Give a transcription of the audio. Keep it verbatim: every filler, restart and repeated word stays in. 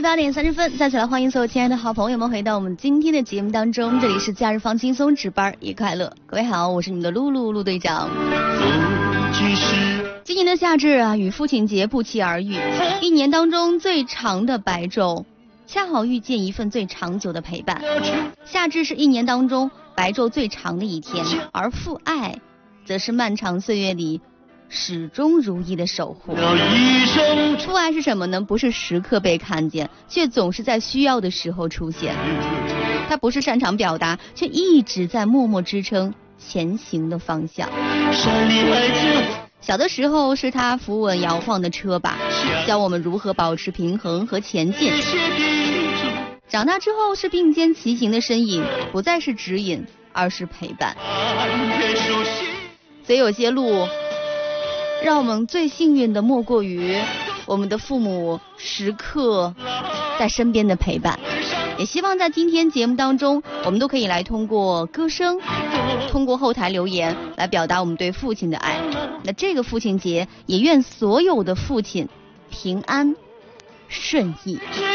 夜八点三十分，再次来欢迎所有亲爱的好朋友们回到我们今天的节目当中，这里是假日放轻松值班也快乐。各位好，我是你们的露露露队长。今年的夏至啊，与父亲节不期而遇，一年当中最长的白昼，恰好遇见一份最长久的陪伴。夏至是一年当中白昼最长的一天，而父爱则是漫长岁月里始终如一的守护。父爱是什么呢？不是时刻被看见，却总是在需要的时候出现。他不是擅长表达，却一直在默默支撑前行的方向。小的时候是他扶稳摇晃的车把，教我们如何保持平衡和前进。长大之后是并肩齐行的身影，不再是指引，而是陪伴。所以有些路让我们最幸运的莫过于我们的父母时刻在身边的陪伴。也希望在今天节目当中，我们都可以来通过歌声，通过后台留言来表达我们对父亲的爱。那这个父亲节，也愿所有的父亲平安顺意。